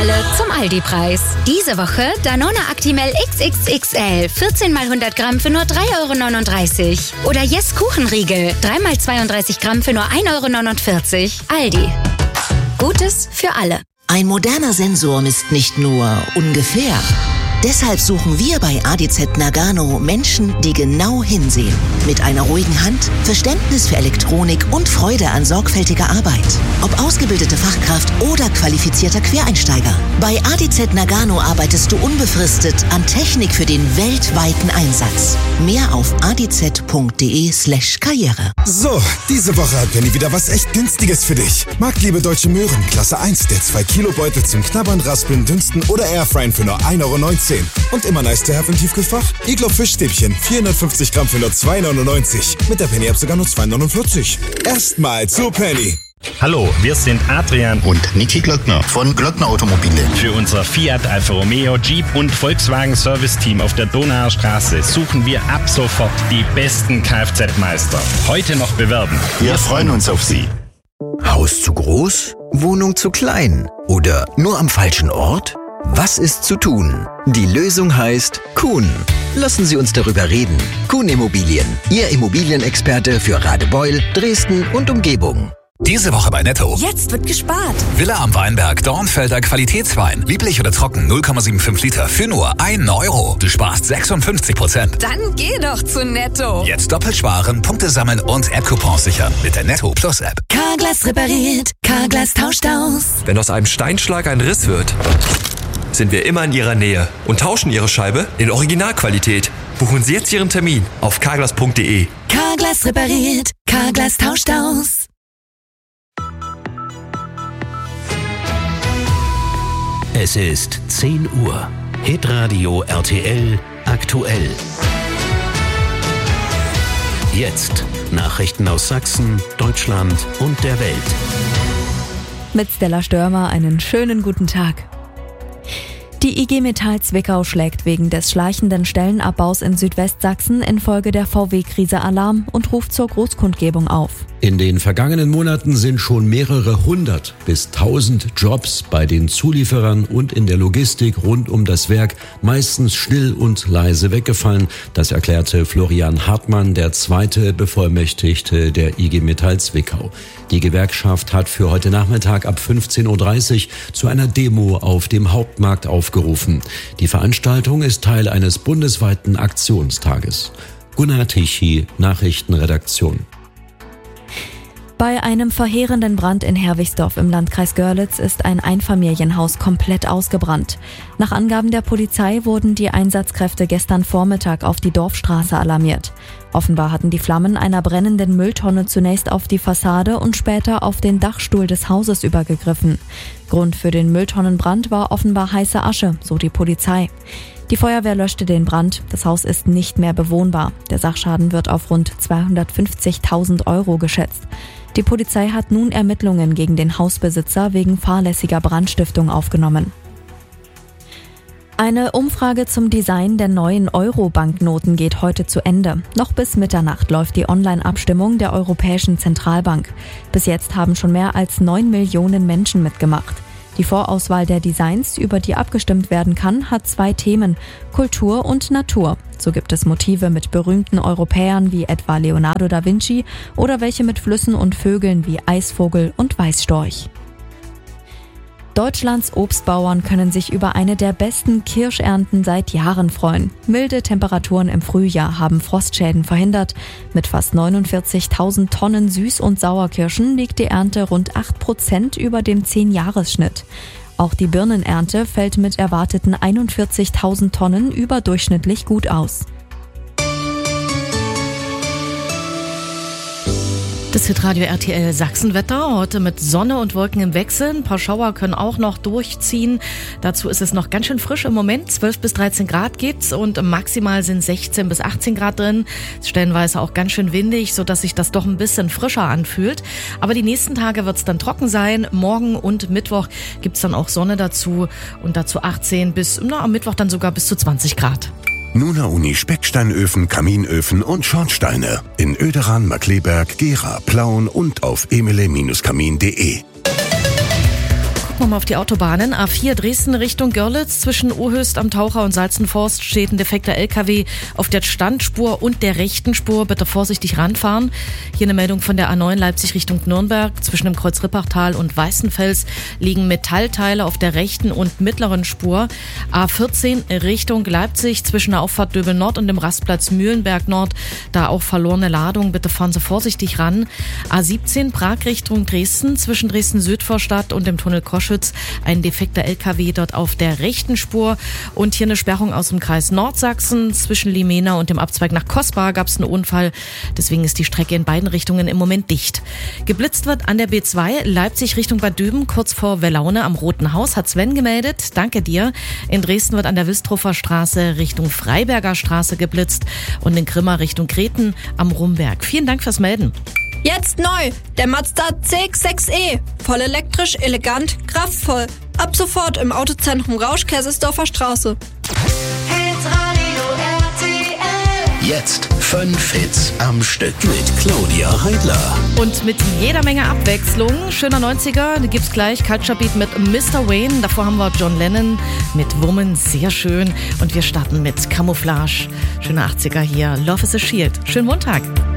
alle zum Aldi-Preis. Diese Woche Danone Actimel XXXL 14 mal 100 Gramm für nur 3,39 €. Oder Yes Kuchenriegel 3 mal 32 Gramm für nur 1,49 €. Aldi. Gutes für alle. Ein moderner Sensor misst nicht nur ungefähr. Deshalb suchen wir bei ADZ Nagano Menschen, die genau hinsehen. Mit einer ruhigen Hand, Verständnis für Elektronik und Freude an sorgfältiger Arbeit. Ob ausgebildete Fachkraft oder qualifizierter Quereinsteiger. Bei ADZ Nagano arbeitest du unbefristet an Technik für den weltweiten Einsatz. Mehr auf adz.de/Karriere. So, diese Woche hat Penny wieder was echt Günstiges für dich. Marktliebe Deutsche Möhren, Klasse 1, der 2-Kilo-Beutel zum Knabbern, Raspeln, Dünsten oder Airfryen für nur 1,19 €. Und immer nice to have im Tiefkühlfach? Iglo Fischstäbchen, 450 Gramm für nur 2,99 €. Mit der Penny-App sogar nur 2,49 €. Erstmal zu Penny. Hallo, wir sind Adrian und Niki Glöckner von Glöckner Automobile. Für unser Fiat, Alfa Romeo, Jeep und Volkswagen Service-Team auf der Donauer Straße suchen wir ab sofort die besten Kfz-Meister. Heute noch bewerben. Wir freuen uns auf Sie. Haus zu groß? Wohnung zu klein? Oder nur am falschen Ort? Was ist zu tun? Die Lösung heißt Kuhn. Lassen Sie uns darüber reden. Kuhn Immobilien, Ihr Immobilienexperte für Radebeul, Dresden und Umgebung. Diese Woche bei Netto. Jetzt wird gespart. Villa am Weinberg, Dornfelder Qualitätswein. Lieblich oder trocken, 0,75 Liter für nur 1 €. Du sparst 56%. Dann geh doch zu Netto. Jetzt doppelt sparen, Punkte sammeln und App-Coupons sichern mit der Netto Plus App. Carglass repariert, Carglass tauscht aus. Wenn aus einem Steinschlag ein Riss wird, sind wir immer in Ihrer Nähe und tauschen Ihre Scheibe in Originalqualität. Buchen Sie jetzt Ihren Termin auf carglass.de. Carglass repariert, Carglass tauscht aus. Es ist 10 Uhr. Hitradio RTL aktuell. Jetzt Nachrichten aus Sachsen, Deutschland und der Welt. Mit Stella Störmer einen schönen guten Tag. Die IG Metall Zwickau schlägt wegen des schleichenden Stellenabbaus in Südwestsachsen infolge der VW-Krise Alarm und ruft zur Großkundgebung auf. In den vergangenen Monaten sind schon mehrere 100 bis 1000 Jobs bei den Zulieferern und in der Logistik rund um das Werk meistens still und leise weggefallen. Das erklärte Florian Hartmann, der zweite Bevollmächtigte der IG Metall Zwickau. Die Gewerkschaft hat für heute Nachmittag ab 15:30 Uhr zu einer Demo auf dem Hauptmarkt aufgerufen. Die Veranstaltung ist Teil eines bundesweiten Aktionstages. Gunnar Tichy, Nachrichtenredaktion. Bei einem verheerenden Brand in Herwigsdorf im Landkreis Görlitz ist ein Einfamilienhaus komplett ausgebrannt. Nach Angaben der Polizei wurden die Einsatzkräfte gestern Vormittag auf die Dorfstraße alarmiert. Offenbar hatten die Flammen einer brennenden Mülltonne zunächst auf die Fassade und später auf den Dachstuhl des Hauses übergegriffen. Grund für den Mülltonnenbrand war offenbar heiße Asche, so die Polizei. Die Feuerwehr löschte den Brand. Das Haus ist nicht mehr bewohnbar. Der Sachschaden wird auf rund 250.000 € geschätzt. Die Polizei hat nun Ermittlungen gegen den Hausbesitzer wegen fahrlässiger Brandstiftung aufgenommen. Eine Umfrage zum Design der neuen Euro-Banknoten geht heute zu Ende. Noch bis Mitternacht läuft die Online-Abstimmung der Europäischen Zentralbank. Bis jetzt haben schon mehr als 9 Millionen Menschen mitgemacht. Die Vorauswahl der Designs, über die abgestimmt werden kann, hat 2 Themen: Kultur und Natur. So gibt es Motive mit berühmten Europäern wie etwa Leonardo da Vinci oder welche mit Flüssen und Vögeln wie Eisvogel und Weißstorch. Deutschlands Obstbauern können sich über eine der besten Kirschernten seit Jahren freuen. Milde Temperaturen im Frühjahr haben Frostschäden verhindert. Mit fast 49.000 Tonnen Süß- und Sauerkirschen liegt die Ernte rund 8% über dem 10-Jahres-Schnitt. Auch die Birnenernte fällt mit erwarteten 41.000 Tonnen überdurchschnittlich gut aus. Das Hitradio RTL Sachsenwetter, heute mit Sonne und Wolken im Wechsel. Ein paar Schauer können auch noch durchziehen. Dazu ist es noch ganz schön frisch im Moment. 12 bis 13 Grad gibt's und maximal sind 16 bis 18 Grad drin. Stellenweise auch ganz schön windig, sodass sich das doch ein bisschen frischer anfühlt. Aber die nächsten Tage wird's dann trocken sein. Morgen und Mittwoch gibt's dann auch Sonne dazu und dazu 18 bis, am Mittwoch dann sogar bis zu 20 Grad. Nuna Uni Specksteinöfen, Kaminöfen und Schornsteine. In Oederan, Markleberg, Gera, Plauen und auf emile-kamin.de. Gucken wir mal auf die Autobahnen. A4 Dresden Richtung Görlitz. Zwischen Ohöst am Taucher und Salzenforst steht ein defekter LKW auf der Standspur und der rechten Spur. Bitte vorsichtig ranfahren. Hier eine Meldung von der A9 Leipzig Richtung Nürnberg. Zwischen dem Kreuz Rippachtal und Weißenfels liegen Metallteile auf der rechten und mittleren Spur. A14 Richtung Leipzig zwischen der Auffahrt Döbel Nord und dem Rastplatz Mühlenberg Nord. Da auch verlorene Ladung. Bitte fahren Sie vorsichtig ran. A17 Prag Richtung Dresden zwischen Dresden-Südvorstadt und dem Tunnel Koschütz. Ein defekter LKW dort auf der rechten Spur. Und hier eine Sperrung aus dem Kreis Nordsachsen. Zwischen Limena und dem Abzweig nach Kosbar gab es einen Unfall. Deswegen ist die Strecke in beiden Richtungen im Moment dicht. Geblitzt wird an der B2 Leipzig Richtung Bad Döben, kurz vor Wellaune am Roten Haus. Hat Sven gemeldet. Danke dir. In Dresden wird an der Wilstrofer Straße Richtung Freiberger Straße geblitzt und in Grimma Richtung Kreten am Rumberg. Vielen Dank fürs Melden. Jetzt neu, der Mazda CX-6e. Voll elektrisch, elegant, kraftvoll. Ab sofort im Autozentrum Rausch, Kaisersdorfer Straße. Jetzt 5 Hits am Stück mit Claudia Heidler. Und mit jeder Menge Abwechslung. Schöner 90er, da gibt's gleich Culture Beat mit Mr. Wayne. Davor haben wir John Lennon mit Woman, sehr schön. Und wir starten mit Camouflage. Schöner 80er hier, Love is a Shield. Schönen Montag.